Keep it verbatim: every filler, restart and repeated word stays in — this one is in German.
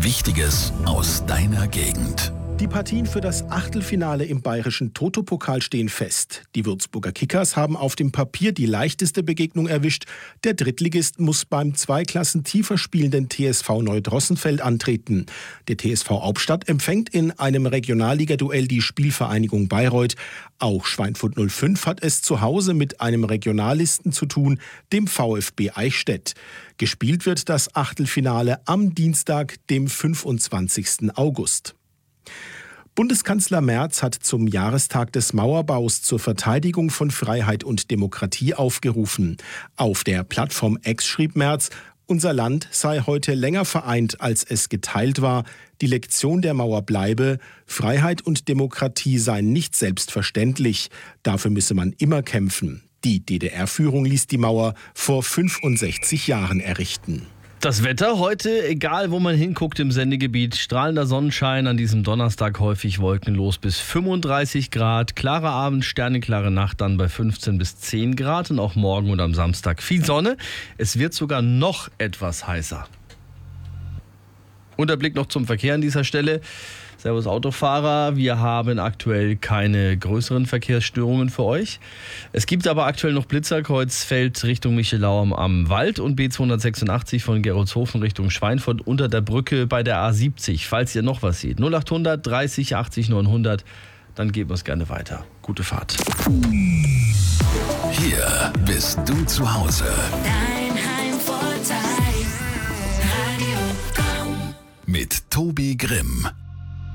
Wichtiges aus deiner Gegend. Die Partien für das Achtelfinale im bayerischen Toto-Pokal stehen fest. Die Würzburger Kickers haben auf dem Papier die leichteste Begegnung erwischt. Der Drittligist muss beim zwei Klassen tiefer spielenden T S V Neudrossenfeld antreten. Der T S V Hauptstadt empfängt in einem Regionalligaduell die Spielvereinigung Bayreuth. Auch Schweinfurt null fünf hat es zu Hause mit einem Regionallisten zu tun, dem VfB Eichstätt. Gespielt wird das Achtelfinale am Dienstag, dem fünfundzwanzigsten August. Bundeskanzler Merz hat zum Jahrestag des Mauerbaus zur Verteidigung von Freiheit und Demokratie aufgerufen. Auf der Plattform X schrieb Merz, unser Land sei heute länger vereint, als es geteilt war. Die Lektion der Mauer bleibe, Freiheit und Demokratie seien nicht selbstverständlich. Dafür müsse man immer kämpfen. Die D D R-Führung ließ die Mauer vor fünfundsechzig Jahren errichten. Das Wetter heute, egal wo man hinguckt im Sendegebiet, strahlender Sonnenschein, an diesem Donnerstag häufig wolkenlos bis fünfunddreißig Grad, klarer Abend, sterneklare Nacht dann bei fünfzehn bis zehn Grad und auch morgen und am Samstag viel Sonne. Es wird sogar noch etwas heißer. Und der Blick noch zum Verkehr an dieser Stelle. Servus Autofahrer, wir haben aktuell keine größeren Verkehrsstörungen für euch. Es gibt aber aktuell noch Blitzer, Kreuzfeld Richtung Michelau am, am Wald und B zweihundertsechsundachtzig von Gerolzhofen Richtung Schweinfurt unter der Brücke bei der A siebzig. Falls ihr noch was seht, null achthundert dreißig achtzig neunhundert, dann geben wir es gerne weiter. Gute Fahrt. Hier bist du zu Hause. Dein Heimvorteil. Radio Komm. Mit Tobi Grimm.